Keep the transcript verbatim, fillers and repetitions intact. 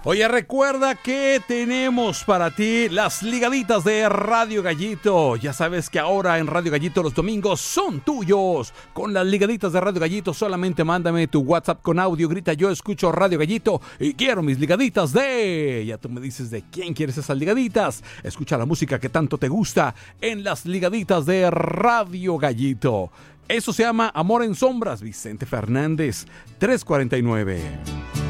Oye, recuerda que tenemos para ti las ligaditas de Radio Gallito. Ya sabes que ahora en Radio Gallito los domingos son tuyos. Con las ligaditas de Radio Gallito solamente mándame tu WhatsApp con audio. Grita: yo escucho Radio Gallito y quiero mis ligaditas de... Ya tú me dices de quién quieres esas ligaditas. Escucha la música que tanto te gusta en las ligaditas de Radio Gallito. Eso se llama Amor en Sombras, Vicente Fernández, tres cuarenta y nueve.